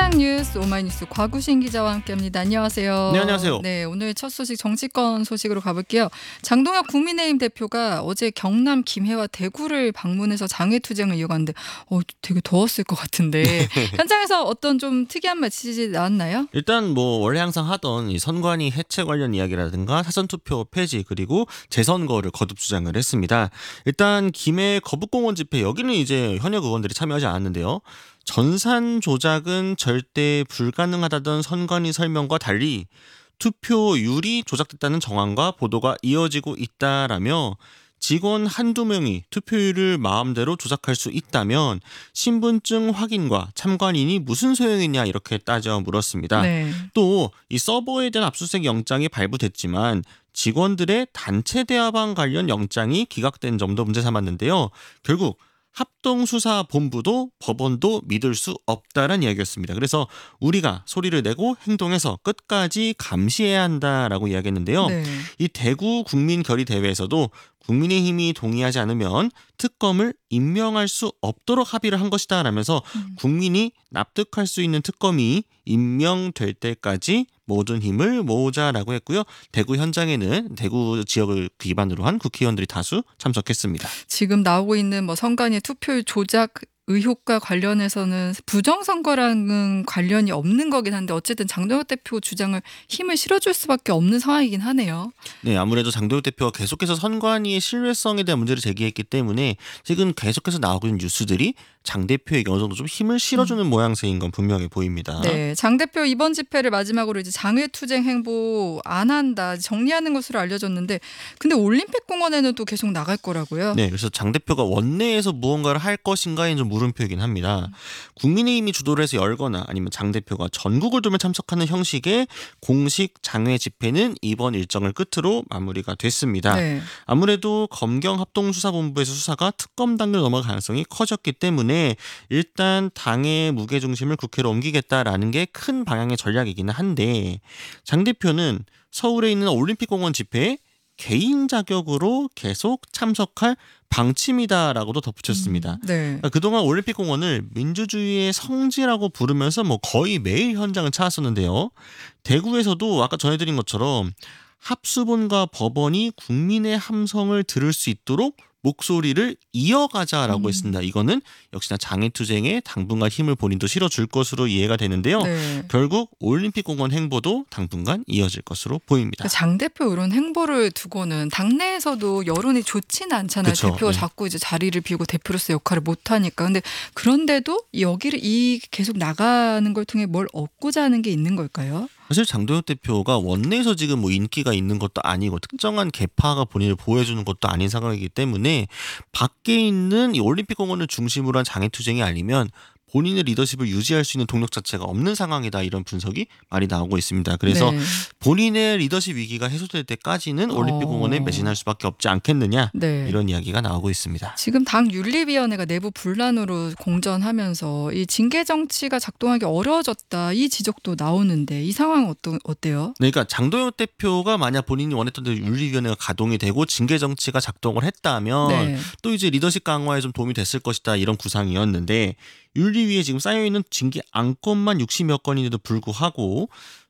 세상 뉴스 오마이뉴스 곽우신 기자와 함께합니다. 안녕하세요. 네, 안녕하세요. 네, 오늘 첫 소식 정치권 소식으로 가볼게요. 장동혁 국민의힘 대표가 어제 경남 김해와 대구를 방문해서 장외투쟁을 이어갔는데 되게 더웠을 것 같은데 현장에서 어떤 좀 특이한 메시지 나왔나요? 일단 원래 항상 하던 이 선관위 해체 관련 이야기라든가 사전투표 폐지 그리고 재선거를 거듭 주장을 했습니다. 일단 김해 거북공원 집회 여기는 이제 현역 의원들이 참여하지 않았는데요. 전산 조작은 절대 불가능하다던 선관위 설명과 달리 투표율이 조작됐다는 정황과 보도가 이어지고 있다라며 직원 한두 명이 투표율을 마음대로 조작할 수 있다면 신분증 확인과 참관인이 무슨 소용이냐 이렇게 따져 물었습니다. 네. 또 이 서버에 대한 압수수색 영장이 발부됐지만 직원들의 단체 대화방 관련 영장이 기각된 점도 문제 삼았는데요. 결국 합동수사본부도 법원도 믿을 수 없다는 이야기였습니다. 그래서 우리가 소리를 내고 행동해서 끝까지 감시해야 한다라고 이야기했는데요. 네. 이 대구 국민결의대회에서도 국민의힘이 동의하지 않으면 특검을 임명할 수 없도록 합의를 한 것이다 라면서 국민이 납득할 수 있는 특검이 임명될 때까지 모든 힘을 모으자라고 했고요. 대구 현장에는 대구 지역을 기반으로 한 국회의원들이 다수 참석했습니다. 지금 나오고 있는 선관위 투표율 조작 의혹과 관련해서는 부정선거랑은 관련이 없는 거긴 한데 어쨌든 장동혁 대표 주장을 힘을 실어줄 수밖에 없는 상황이긴 하네요. 네, 아무래도 장동혁 대표가 계속해서 선관위의 신뢰성에 대한 문제를 제기했기 때문에 지금 계속해서 나오고 있는 뉴스들이 장 대표에게 어느 정도 좀 힘을 실어주는 모양새인 건 분명해 보입니다. 네, 장 대표 이번 집회를 마지막으로 이제 장외투쟁 행보 안 한다 정리하는 것으로 알려졌는데 근데 올림픽공원에는 또 계속 나갈 거라고요? 네, 그래서 장 대표가 원내에서 무언가를 할 것인가에 좀 물음표이긴 합니다. 국민의힘이 주도를 해서 열거나 아니면 장 대표가 전국을 돌며 참석하는 형식의 공식 장외 집회는 이번 일정을 끝으로 마무리가 됐습니다. 네. 아무래도 검경합동수사본부에서 수사가 특검 단계로 넘어갈 가능성이 커졌기 때문에 일단 당의 무게중심을 국회로 옮기겠다라는 게 큰 방향의 전략이기는 한데 장 대표는 서울에 있는 올림픽공원 집회에 개인 자격으로 계속 참석할 방침이다라고도 덧붙였습니다. 네. 그러니까 그동안 올림픽공원을 민주주의의 성지라고 부르면서 거의 매일 현장을 찾았었는데요. 대구에서도 아까 전해드린 것처럼 합수본과 법원이 국민의 함성을 들을 수 있도록 목소리를 이어가자라고 했습니다. 이거는 역시나 장애투쟁에 당분간 힘을 본인도 실어줄 것으로 이해가 되는데요. 네. 결국 올림픽공원 행보도 당분간 이어질 것으로 보입니다. 장 대표 이런 행보를 두고는 당내에서도 여론이 좋지는 않잖아요. 그쵸, 대표가 네. 자꾸 이제 자리를 비우고 대표로서 역할을 못 하니까. 근데 그런데도 여기를 계속 나가는 걸 통해 뭘 얻고자 하는 게 있는 걸까요? 사실 장동혁 대표가 원내에서 지금 인기가 있는 것도 아니고 특정한 계파가 본인을 보호해주는 것도 아닌 상황이기 때문에 밖에 있는 이 올림픽공원을 중심으로 한 장애투쟁이 아니면 본인의 리더십을 유지할 수 있는 동력 자체가 없는 상황이다 이런 분석이 많이 나오고 있습니다. 그래서 네. 본인의 리더십 위기가 해소될 때까지는 올림픽공원에 매진할 수밖에 없지 않겠느냐 네. 이런 이야기가 나오고 있습니다. 지금 당 윤리위원회가 내부 분란으로 공전하면서 이 징계 정치가 작동하기 어려워졌다 이 지적도 나오는데 이 상황 어때요? 그러니까 장동혁 대표가 만약 본인이 원했던 대로 윤리위원회가 가동이 되고 징계 정치가 작동을 했다면 네. 또 이제 리더십 강화에 좀 도움이 됐을 것이다 이런 구상이었는데 윤리위에 지금 쌓여있는 징계 안건만 60여 건인데도 불구하고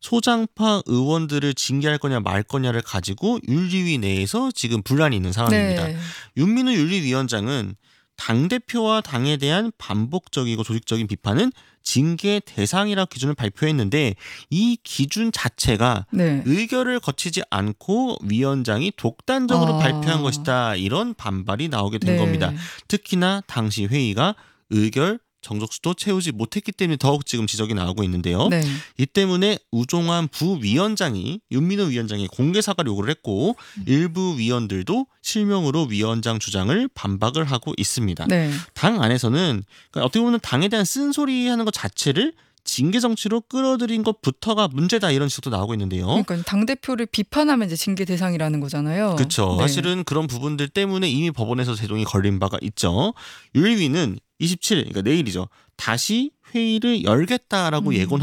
소장파 의원들을 징계할 거냐 말 거냐를 가지고 윤리위 내에서 지금 분란이 있는 상황입니다. 네. 윤민우 윤리위원장은 당대표와 당에 대한 반복적이고 조직적인 비판은 징계 대상이라 기준을 발표했는데 이 기준 자체가 네. 의결을 거치지 않고 위원장이 독단적으로 발표한 것이다 이런 반발이 나오게 된 겁니다. 특히나 당시 회의가 의결 정족수도 채우지 못했기 때문에 더욱 지금 지적이 나오고 있는데요. 네. 이 때문에 우종환 부위원장이 윤민호 위원장에 공개 사과를 요구를 했고 일부 위원들도 실명으로 위원장 주장을 반박을 하고 있습니다. 네. 당 안에서는 그러니까 어떻게 보면 당에 대한 쓴소리하는 것 자체를 징계 정치로 끌어들인 것부터가 문제다 이런 지적도 나오고 있는데요. 그러니까 당 대표를 비판하면 이제 징계 대상이라는 거잖아요. 그렇죠. 네. 사실은 그런 부분들 때문에 이미 법원에서 제동이 걸린 바가 있죠. 윤리위는 27일, 그러니까 내일이죠. 다시 회의를 열겠다라고 예고한